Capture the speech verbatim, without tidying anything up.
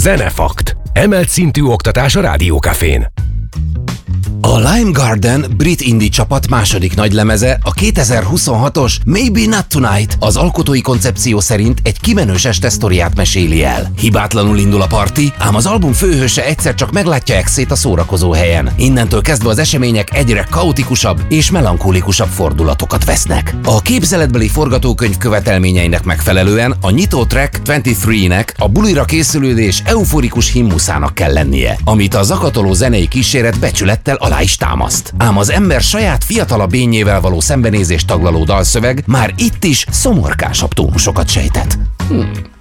Zenefakt. Emelt szintű oktatás a Rádiókafén. A Lime Garden brit indie csapat második nagylemeze, a kétezer-huszonhatos Maybe Not Tonight az alkotói koncepció szerint egy kimenős este sztoriát meséli el. Hibátlanul indul a parti, ám az album főhőse egyszer csak meglátja exét a szórakozó helyen. Innentől kezdve az események egyre kaotikusabb és melankólikusabb fordulatokat vesznek. A képzeletbeli forgatókönyv követelményeinek megfelelően a nyitó track huszonhárom-nek a bulira készülődés euforikus himnuszának kell lennie, amit a zakatoló zenei kíséret becsülettel alá is támaszt. Ám az ember saját fiatalabb énjével való szembenézést taglaló dalszöveg már itt is szomorkásabb tónusokat sejtett. Hmm.